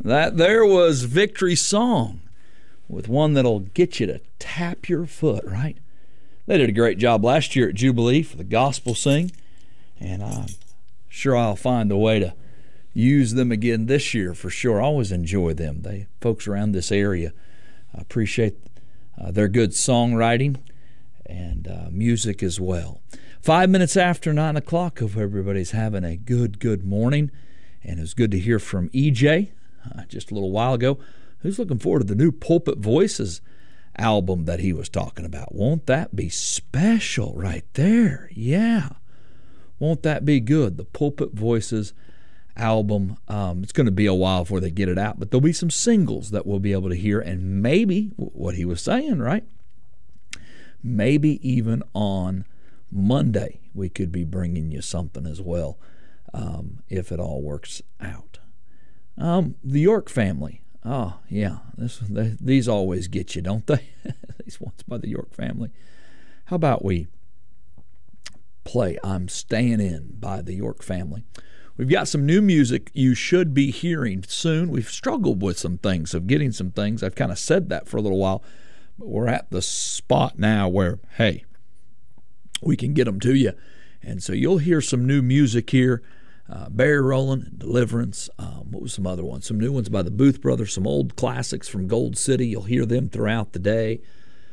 That there was Victory Song with one that'll get you to tap your foot, right? They did a great job last year at Jubilee for the Gospel Sing, and I'm sure I'll find a way to use them again this year for sure. I always enjoy them. Folks around this area appreciate their good songwriting and music as well. 5 minutes after 9 o'clock. Hope everybody's having a good morning. And it was good to hear from EJ just a little while ago, who's looking forward to the new Pulpit Voices album that he was talking about. Won't that be special right there? Yeah. Won't that be good? The Pulpit Voices album. It's going to be a while before they get it out, but there'll be some singles that we'll be able to hear, and maybe what he was saying, right? Maybe even on Monday we could be bringing you something as well, if it all works out. The York family. Oh, yeah. These always get you, don't they? These ones by the York family. How about we play I'm Staying In by the York family? We've got some new music you should be hearing soon. We've struggled with some things, of getting some things. I've kind of said that for a little while, but we're at the spot now where, hey, we can get them to you. And so you'll hear some new music here. Barry Rowland and Deliverance. What was some other ones? Some new ones by the Booth Brothers, some old classics from Gold City. You'll hear them throughout the day.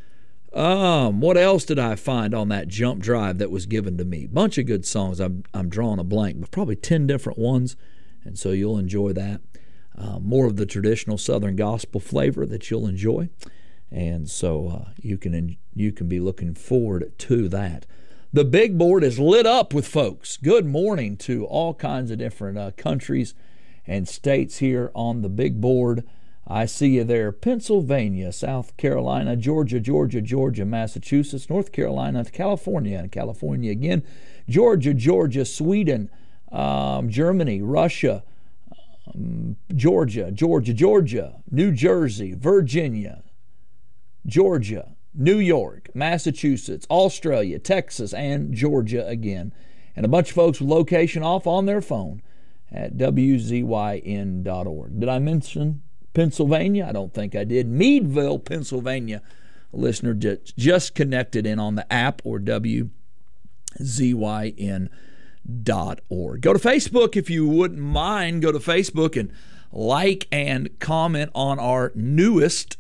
What else did I find on that jump drive that was given to me? Bunch of good songs. I'm drawing a blank, but probably 10 different ones, and so you'll enjoy that. More of the traditional Southern gospel flavor that you'll enjoy, and so you can be looking forward to that. The big board is lit up with folks. Good morning to all kinds of different countries and states here on the big board. I see you there. Pennsylvania, South Carolina, Georgia, Massachusetts, North Carolina, California, and California again, Georgia, Sweden, Germany, Russia, Georgia, New Jersey, Virginia, Georgia, New York, Massachusetts, Australia, Texas, and Georgia again. And a bunch of folks with location off on their phone at WZYN.org. Did I mention Pennsylvania? I don't think I did. Meadville, Pennsylvania. A listener just connected in on the app or WZYN.org. Go to Facebook if you wouldn't mind. Go to Facebook and like and comment on our newest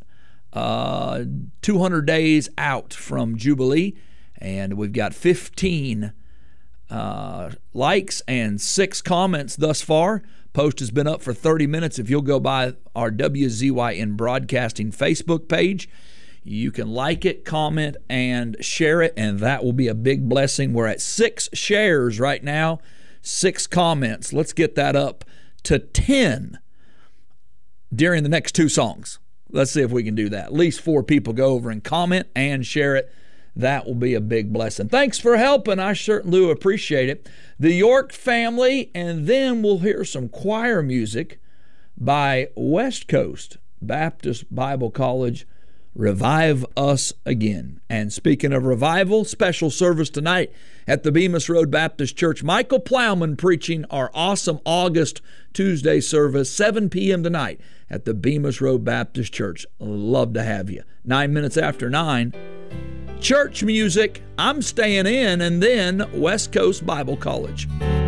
200 days out from Jubilee, and we've got 15 likes and 6 comments thus far. Post has been up for 30 minutes. If you'll go by our WZYN Broadcasting Facebook page, you can like it, comment, and share it, and that will be a big blessing. We're at 6 shares right now, 6 comments. Let's get that up to 10 during the next 2 songs. Let's see if we can do that. At least 4 people go over and comment and share it. That will be a big blessing. Thanks for helping. I certainly do appreciate it. The York family, and then we'll hear some choir music by West Coast Baptist Bible College, Revive Us Again. And speaking of revival, special service tonight at the Bemis Road Baptist Church. Michael Plowman preaching our awesome August Tuesday service, 7 p.m. tonight at the Bemis Road Baptist Church. Love to have you. 9 minutes after 9. Church music, I'm Staying In, and then West Coast Bible College.